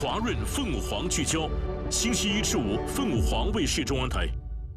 华润凤凰聚焦，星期一至五凤凰卫视中央台。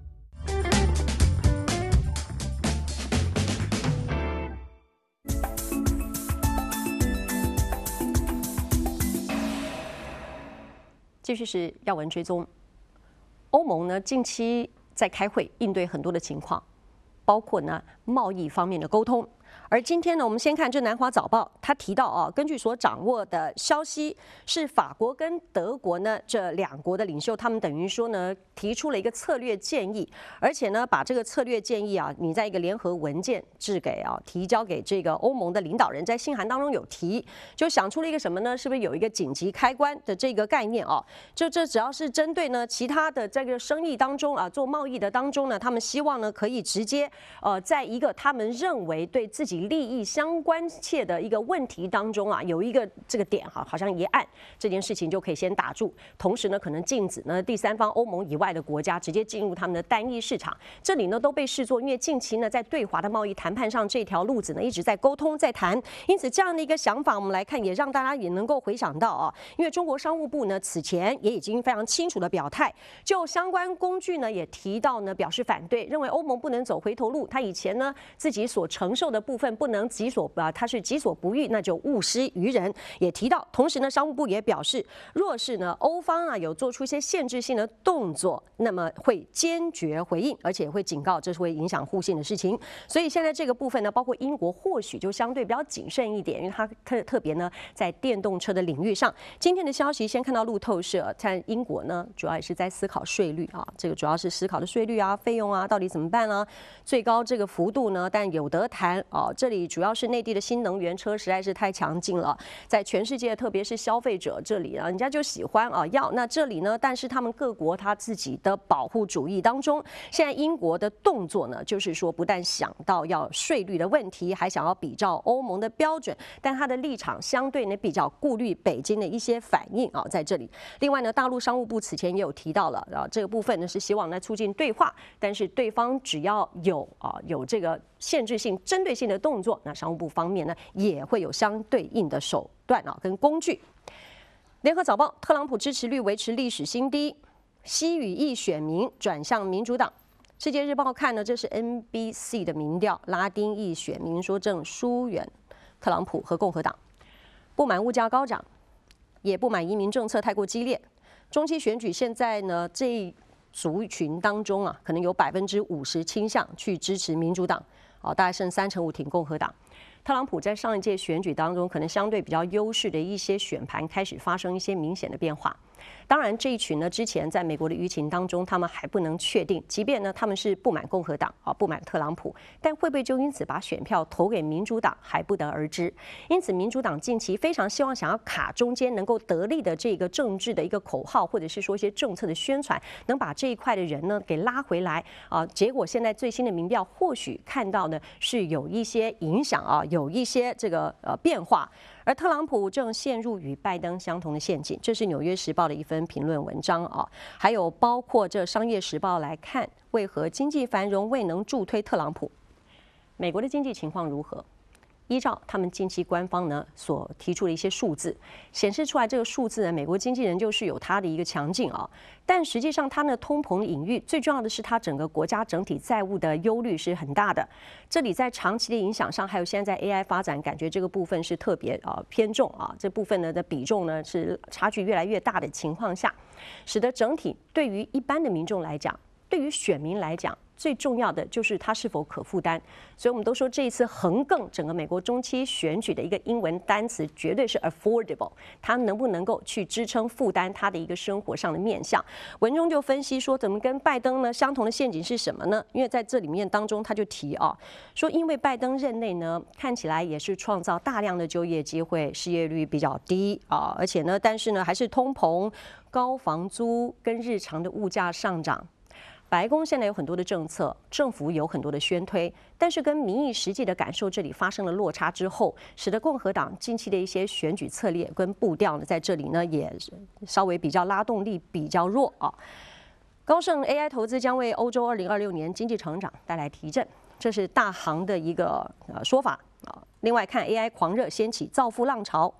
继续是要闻追踪。欧盟呢近期在开会应对很多的情况，包括呢贸易方面的沟通。而今天呢，我们先看这《南华早报》，他提到啊，根据所掌握的消息，是法国跟德国呢这两国的领袖，他们等于说呢提出了一个策略建议，而且呢把这个策略建议啊，你在一个联合文件提交给这个欧盟的领导人，在信函当中有提，就想出了一个什么呢？是不是有一个紧急开关的这个概念啊？这只要是针对呢其他的这个生意当中啊，做贸易的当中呢，他们希望呢可以直接在一个他们认为对自己利益相关切的一个问题当中啊，有一个这个点好像一按这件事情就可以先打住，同时呢可能禁止呢第三方欧盟以外的国家直接进入他们的单一市场。这里呢都被视作，因为近期呢在对华的贸易谈判上这条路子呢一直在沟通在谈，因此这样的一个想法我们来看，也让大家也能够回想到啊，因为中国商务部呢此前也已经非常清楚的表态，就相关工具呢也提到呢表示反对，认为欧盟不能走回头路，他以前呢自己所承受的部分不能他是己所不欲，那就勿施于人，也提到。同时呢，商务部也表示，若是呢欧方啊有做出一些限制性的动作，那么会坚决回应，而且会警告这是会影响互信的事情。所以现在这个部分呢，包括英国或许就相对比较谨慎一点，因为它特别呢在电动车的领域上。今天的消息先看到路透社，在英国呢主要也是在思考税率啊，这个主要是思考的税率啊、费用啊，到底怎么办啊？最高这个幅度呢，但有得谈啊。这里主要是内地的新能源车实在是太强劲了，在全世界特别是消费者这里啊，人家就喜欢啊要。那这里呢，但是他们各国他自己的保护主义当中，现在英国的动作呢，就是说不但想到要税率的问题，还想要比照欧盟的标准，但他的立场相对呢比较顾虑北京的一些反应啊，在这里。另外呢，大陆商务部此前也有提到了啊，这个部分呢是希望来促进对话，但是对方只要有这个限制性、针对性的动作，那商务部方面呢也会有相对应的手段啊跟工具。联合早报，特朗普支持率维持历史新低，西语裔选民转向民主党。世界日报看呢，这是 NBC 的民调，拉丁裔选民说正疏远特朗普和共和党，不满物价高涨，也不满移民政策太过激烈。中期选举现在呢，这一族群当中啊，可能有50%倾向去支持民主党。大概剩3%挺共和党。特朗普在上一届选举当中，可能相对比较优势的一些选盘开始发生一些明显的变化。当然，这一群呢，之前在美国的舆情当中，他们还不能确定，即便呢他们是不满共和党不满特朗普，但会不会就因此把选票投给民主党还不得而知。因此，民主党近期非常希望想要卡中间能够得力的这个政治的一个口号，或者是说一些政策的宣传，能把这一块的人呢给拉回来啊。结果现在最新的民调或许看到呢是有一些影响啊，有一些这个变化。而特朗普正陷入与拜登相同的陷阱，这是《纽约时报》的一份评论文章啊。还有包括这《商业时报》来看，为何经济繁荣未能助推特朗普？美国的经济情况如何？依照他们近期官方呢所提出的一些数字，显示出来这个数字呢，美国经济仍旧是有它的一个强劲啊。但实际上，它的通膨的隐喻，最重要的是它整个国家整体债务的忧虑是很大的。这里在长期的影响上，还有现在 AI 发展，感觉这个部分是特别偏重啊。这部分呢的比重呢是差距越来越大的情况下，使得整体对于一般的民众来讲，对于选民来讲，最重要的就是它是否可负担。所以我们都说这一次横亘整个美国中期选举的一个英文单词绝对是 affordable， 它能不能够去支撑负担它的一个生活上的面向。文中就分析说，怎么跟拜登呢相同的陷阱是什么呢？因为在这里面当中他就提说因为拜登任内呢看起来也是创造大量的就业机会，失业率比较低而且呢但是呢还是通膨、高房租跟日常的物价上涨。白宫现在有很多的政策，政府有很多的宣推，但是跟民意实际的感受这里发生了落差之后，使得共和党近期的一些选举策略跟步调呢，在这里呢也稍微比较拉动力比较弱高盛 AI 投资将为欧洲2026年经济成长带来提振，这是大行的一个说法另外看 AI 狂热掀起造富浪潮。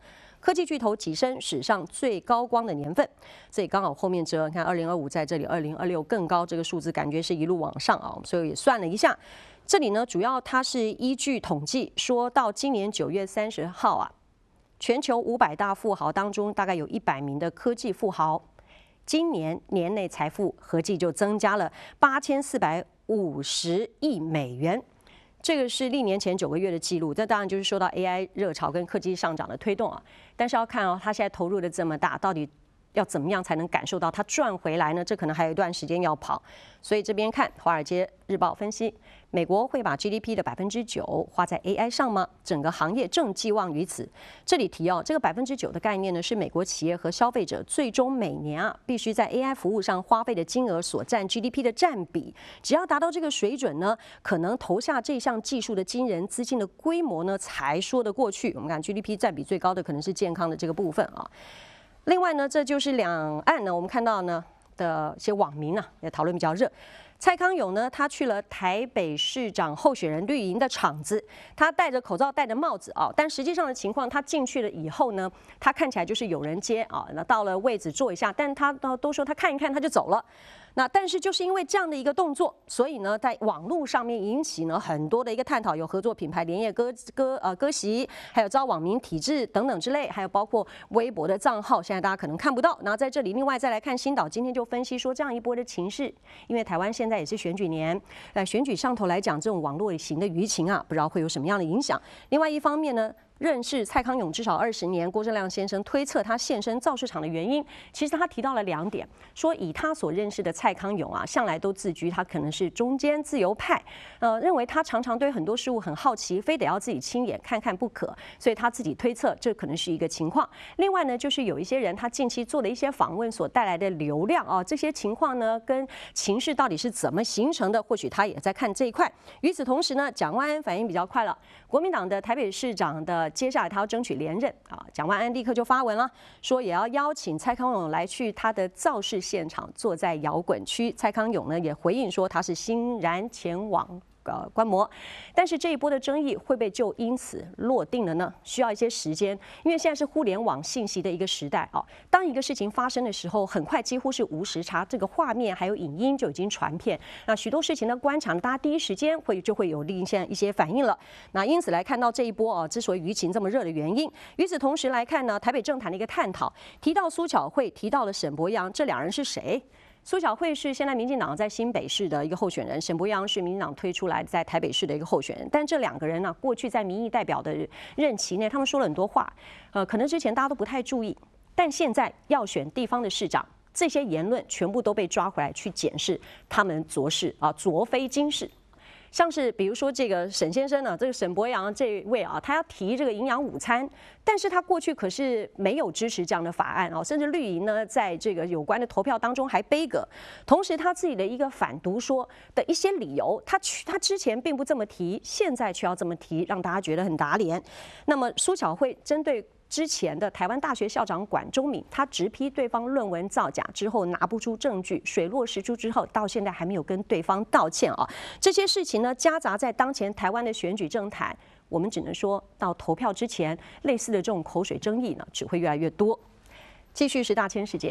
科技巨头跻身史上最高光的年份。这里刚好后面折，你看2025在这里，2026更高，这个数字感觉是一路往上啊。所以也算了一下，这里呢主要它是依据统计，说到今年9月30号啊，全球500大富豪当中，大概有100名的科技富豪，今年年内财富合计就增加了8450亿美元。这个是历年前9个月的记录，这当然就是受到 AI 热潮跟科技上涨的推动啊。但是要看哦，他现在投入的这么大，到底要怎么样才能感受到它赚回来呢？这可能还有一段时间要跑。所以这边看《华尔街日报》分析，美国会把 GDP 的9%花在 AI 上吗？整个行业正寄望于此。这里提这个9%的概念呢，是美国企业和消费者最终每年必须在 AI 服务上花费的金额所占 GDP 的占比。只要达到这个水准呢，可能投下这项技术的惊人资金的规模呢，才说得过去。我们看 GDP 占比最高的可能是健康的这个部分啊。另外呢，这就是两岸呢，我们看到呢的一些网民也讨论比较热。蔡康永呢，他去了台北市长候选人绿营的场子，他戴着口罩、戴着帽子但实际上的情况，他进去了以后呢，他看起来就是有人接那到了位置坐一下，但他都说他看一看他就走了。那但是就是因为这样的一个动作，所以呢，在网络上面引起呢很多的一个探讨，有合作品牌连夜割席，还有遭网民抵制等等之类，还有包括微博的账号，现在大家可能看不到。然后在这里，另外再来看新岛今天就分析说，这样一波的情势，因为台湾现在也是选举年，在选举上头来讲，这种网络型的舆情不知道会有什么样的影响。另外一方面呢，认识蔡康永至少20年，郭正亮先生推测他现身造市场的原因，其实他提到了2点，说以他所认识的蔡康永向来都自居他可能是中间自由派，认为他常常对很多事物很好奇，非得要自己亲眼看看不可，所以他自己推测这可能是一个情况。另外呢，就是有一些人他近期做的一些访问所带来的流量这些情况呢跟情势到底是怎么形成的，或许他也在看这一块。与此同时呢，蒋万安反应比较快了，国民党的台北市长的接下来他要争取连任蒋万安立刻就发文了，说也要邀请蔡康永来去他的造势现场，坐在摇滚区。蔡康永呢也回应说他是欣然前往观摩，但是这一波的争议会不会就因此落定了呢？需要一些时间，因为现在是互联网信息的一个时代当一个事情发生的时候，很快几乎是无时差，这个画面还有影音就已经传遍，那许多事情的观察，大家第一时间就会有另一些反应了。那因此来看到这一波之所以舆情这么热的原因。与此同时来看呢，台北政坛的一个探讨，提到苏巧慧，提到了沈伯洋，这2人是谁？苏巧慧是现在民进党在新北市的一个候选人，沈伯洋是民进党推出来在台北市的一个候选人。但这2个人过去在民意代表的任期内，他们说了很多话，可能之前大家都不太注意，但现在要选地方的市长，这些言论全部都被抓回来去检视他们昨是昨非今是。像是比如说这个沈先生呢，这个沈伯洋这位他要提这个营养午餐，但是他过去可是没有支持这样的法案甚至绿营呢在这个有关的投票当中还背戈。同时他自己的一个反毒说的一些理由，他之前并不这么提，现在却要这么提，让大家觉得很打脸。那么苏巧慧针对之前的台湾大学校长管中闵，他直批对方论文造假之后拿不出证据，水落石出之后，到现在还没有跟对方道歉这些事情呢，夹杂在当前台湾的选举政坛，我们只能说到投票之前，类似的这种口水争议呢，只会越来越多。继续是大千世界。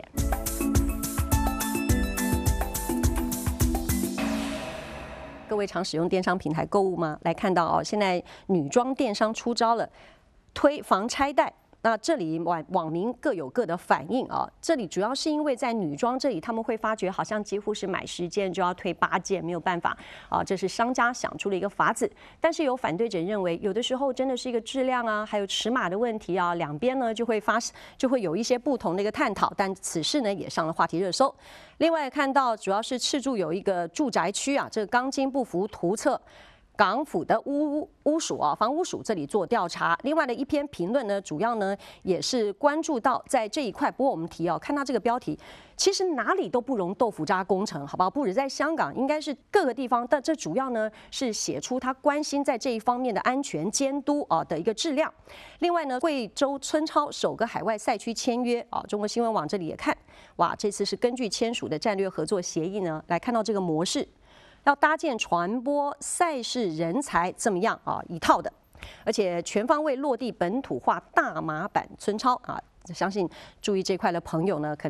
各位常使用电商平台购物吗？来看到现在女装电商出招了，推防拆袋。那这里网民各有各的反应这里主要是因为在女装这里，他们会发觉好像几乎是买10件就要退8件，没有办法这是商家想出了一个法子。但是有反对者认为，有的时候真的是一个质量还有尺码的问题两边呢就会有一些不同的一个探讨。但此事呢也上了话题热搜。另外看到主要是赤柱有一个住宅区这个钢筋不符图册。港府的屋署房屋署这里做调查。另外的一篇评论呢，主要呢也是关注到在这一块。不过我们看到这个标题，其实哪里都不容豆腐渣工程，好不好？不止在香港，应该是各个地方。但这主要呢是写出他关心在这一方面的安全监督的一个质量。另外呢，贵州村超首个海外赛区签约中国新闻网这里也看，哇，这次是根据签署的战略合作协议呢来看到这个模式。要搭建传播赛事人才这么样一套的。 而且全方位落地本土化大马版村超啊，相信注意这块的朋友呢，可能